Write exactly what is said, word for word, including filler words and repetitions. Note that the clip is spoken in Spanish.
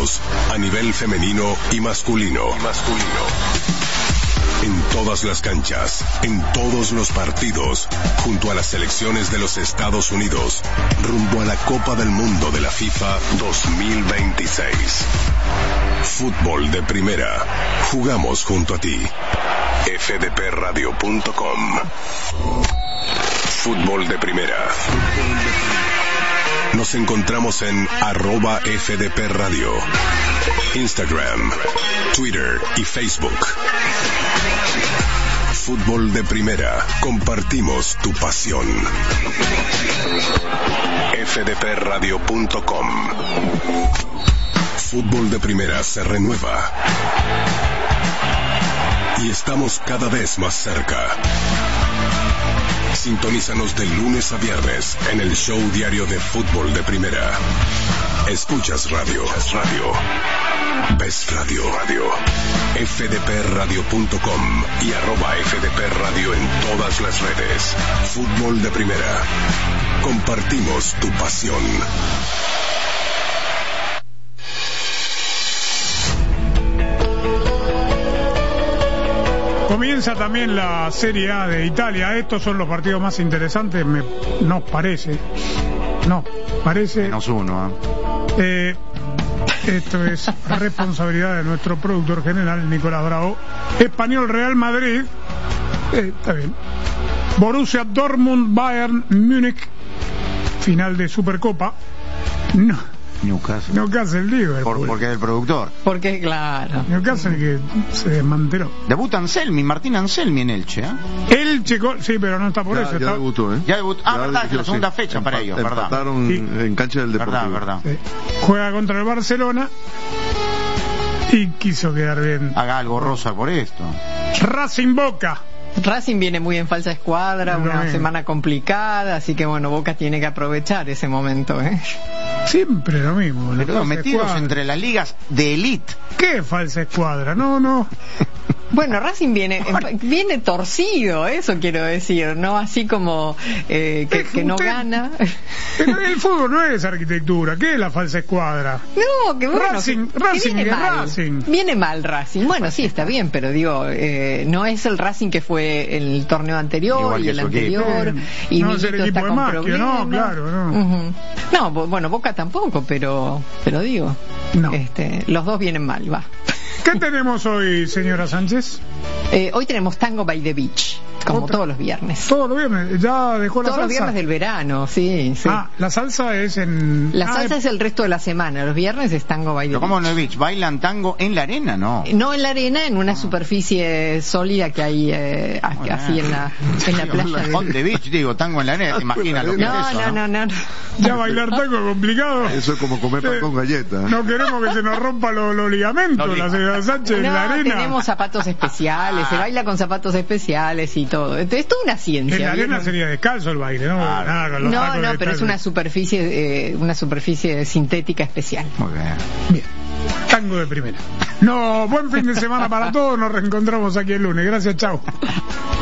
partidos a nivel femenino y masculino. Y masculino. En todas las canchas, en todos los partidos, junto a las selecciones de los Estados Unidos, rumbo a la Copa del Mundo de la FIFA dos mil veintiséis. Fútbol de primera. Jugamos junto a ti. F D P radio punto com. Fútbol de primera. Nos encontramos en arroba F D P Radio, Instagram, Twitter y Facebook. Fútbol de primera. Compartimos tu pasión. F D P radio punto com. Fútbol de primera se renueva. Y estamos cada vez más cerca. Sintonízanos de lunes a viernes en el show diario de Fútbol de Primera. Escuchas radio, radio. Ves radio, radio. F D P radio punto com y arroba F D P Radio en todas las redes. Fútbol de Primera. Compartimos tu pasión. Comienza también la Serie A de Italia. Estos son los partidos más interesantes, me, nos parece. No, parece. Menos uno, ¿eh? Eh, esto es responsabilidad de nuestro productor general, Nicolás Bravo. Español Real Madrid. Eh, está bien. Borussia Dortmund Bayern Múnich. Final de Supercopa. No. Newcastle. Newcastle Liverpool. Por, porque es el productor. Porque, claro. Newcastle que se desmanteló. Debuta Anselmi, Martín Anselmi en Elche, ¿eh? Elche, sí, pero no está por ya, eso. Ya está... debutó, ¿eh? Ya debutó. Ah, ya verdad, es la segunda sí. fecha para Empa- ellos, ¿verdad? Empataron Sí. en cancha del Deportivo. Verdad, verdad. Sí. Juega contra el Barcelona y quiso quedar bien. Haga algo rosa por esto. Racing Boca. Racing viene muy en falsa escuadra, No, una eh. semana complicada, así que bueno, Boca tiene que aprovechar ese momento, ¿eh? Siempre lo mismo. la Pero falsa metidos escuadra. entre las ligas de elite. ¿Qué falsa escuadra? No, no. Bueno, Racing viene viene torcido, eso quiero decir, ¿no? Así como eh, que, que no Usted- gana. Pero el fútbol no es arquitectura. ¿Qué es la falsa escuadra? No, que bueno, Racing- que- que Racing viene es mal. Racing. Viene mal Racing. Bueno, sí, está bien, pero digo, eh, no es el Racing que fue el torneo anterior Igual y que el su equipo. anterior. Eh, Y no es el Milito equipo está de con Macchio, problemas. no, claro, no. Ujú. No, bo- bueno, Boca tampoco, pero pero digo, No. este, los dos vienen mal, va. ¿Qué tenemos hoy, señora Sánchez? Eh, hoy tenemos Tango by the Beach, como Otra. todos los viernes. Todos los viernes. ¿Ya dejó la Todos los salsa? viernes del verano, sí, sí. Ah, la salsa es en... La ah, salsa eh, es el resto de la semana, los viernes es Tango by the Pero Beach. ¿cómo no, Beach? ¿Bailan tango en la arena? No. No en la arena, en una superficie sólida que hay eh, a- Bueno. así en la, en la playa. On De... the beach, digo, tango en la arena. ¿Te imaginas lo que No, es eso? no, no, no, no. Ya bailar tango es complicado. Eso es como comer pan Eh, con galletas. No queremos que se nos rompa los los ligamentos, No, la señora Sánchez, en la No, arena. tenemos zapatos especiales, se baila con zapatos especiales y todo. Entonces, es toda una ciencia. En la arena ¿bien? sería descalzo el baile, ¿no? Ah, Nada, con los No, tacos no, de pero es descalzo. una superficie, eh, una superficie sintética especial. Muy bien. Bien, tango de primera. No, buen fin de semana para todos, nos reencontramos aquí el lunes. Gracias, chao.